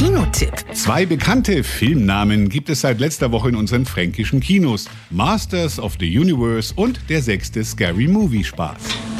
Kinotipp. 2 bekannte Filmnamen gibt es seit letzter Woche in unseren fränkischen Kinos. Masters of the Universe und der 6. Scary Movie Spaß.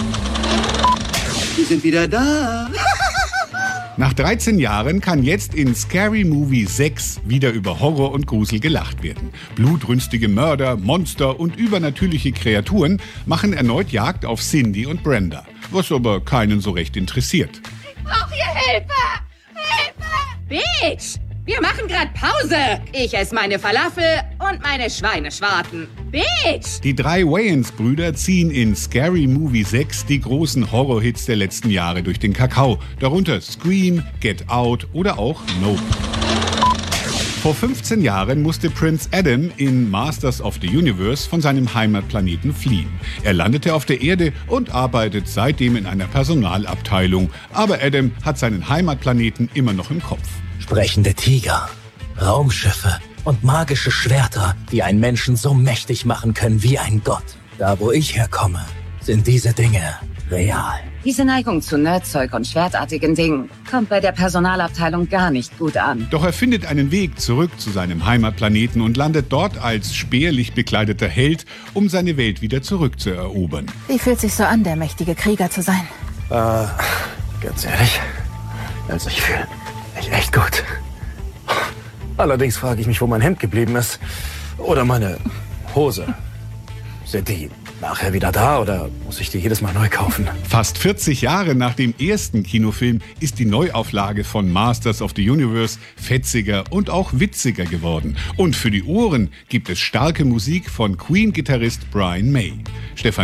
Die sind wieder da. Nach 13 Jahren kann jetzt in Scary Movie 6 wieder über Horror und Grusel gelacht werden. Blutrünstige Mörder, Monster und übernatürliche Kreaturen machen erneut Jagd auf Cindy und Brenda, was aber keinen so recht interessiert. Ich brauche hier Hilfe! Hilfe! Bitch! Wir machen gerade Pause. Ich esse meine Falafel und meine Schweineschwarten. Bitch! Die 3 Wayans-Brüder ziehen in Scary Movie 6 die großen Horrorhits der letzten Jahre durch den Kakao. Darunter Scream, Get Out oder auch Nope. Vor 15 Jahren musste Prince Adam in Masters of the Universe von seinem Heimatplaneten fliehen. Er landete auf der Erde und arbeitet seitdem in einer Personalabteilung. Aber Adam hat seinen Heimatplaneten immer noch im Kopf. Sprechende Tiger, Raumschiffe und magische Schwerter, die einen Menschen so mächtig machen können wie ein Gott. Da, wo ich herkomme, sind diese Dinge real. Diese Neigung zu Nerdzeug und schwertartigen Dingen kommt bei der Personalabteilung gar nicht gut an. Doch er findet einen Weg zurück zu seinem Heimatplaneten und landet dort als spärlich bekleideter Held, um seine Welt wieder zurückzuerobern. Wie fühlt sich so an, der mächtige Krieger zu sein? Ganz ehrlich, also ich fühle mich echt gut. Allerdings frage ich mich, wo mein Hemd geblieben ist. Oder meine Hose. Sind die nachher wieder da oder muss ich die jedes Mal neu kaufen? Fast 40 Jahre nach dem ersten Kinofilm ist die Neuauflage von Masters of the Universe fetziger und auch witziger geworden. Und für die Ohren gibt es starke Musik von Queen-Gitarrist Brian May. Stefan